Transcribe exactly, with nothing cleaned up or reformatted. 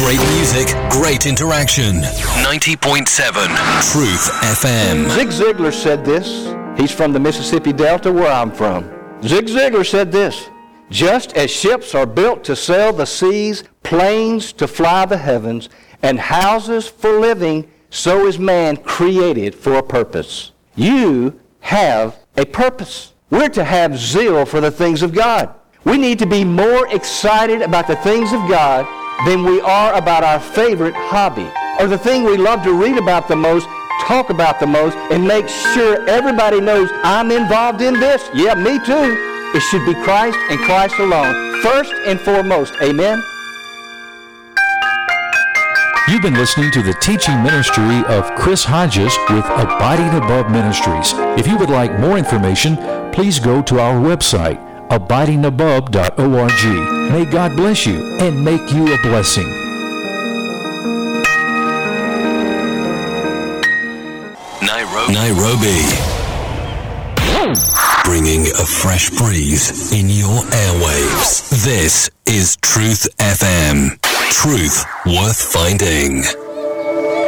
Great music, great interaction. ninety point seven Truth F M. Zig Ziglar said this. He's from the Mississippi Delta, where I'm from. Zig Ziglar said this: just as ships are built to sail the seas, planes to fly the heavens, and houses for living, so is man created for a purpose. You have a purpose. We're to have zeal for the things of God. We need to be more excited about the things of God than we are about our favorite hobby, or the thing we love to read about the most, talk about the most, and make sure everybody knows I'm involved in this. Yeah, me too. It should be Christ and Christ alone, first and foremost. Amen? You've been listening to the teaching ministry of Chris Hodges with Abiding Above Ministries. If you would like more information, please go to our website, abiding above dot org. May God bless you and make you a blessing. Nairobi. Nairobi. Bringing a fresh breeze in your airwaves. This is Truth F M. Truth worth finding.